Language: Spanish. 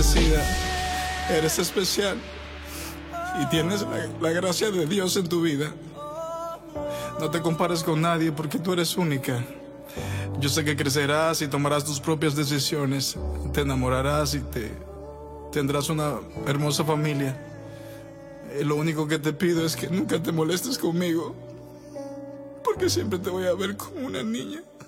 bendecida, eres especial y tienes la gracia de Dios en tu vida. No te compares con nadie porque tú eres única. Yo sé que crecerás y tomarás tus propias decisiones, te enamorarás y tendrás una hermosa familia. Lo único que te pido es que nunca te molestes conmigo, porque siempre te voy a ver como una niña.